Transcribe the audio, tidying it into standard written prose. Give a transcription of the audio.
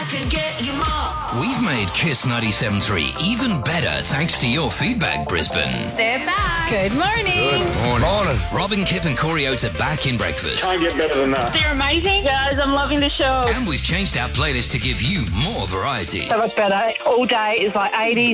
can get you more. We've made Kiss 97.3 even better thanks to your feedback, Brisbane. They're back. Good morning. Morning. Robin, Kip and Corey Oates are back in breakfast. Can't get better than that. They're amazing. Guys, I'm loving the show. And we've changed our playlist to give you more variety. So much better. All day is like 80s,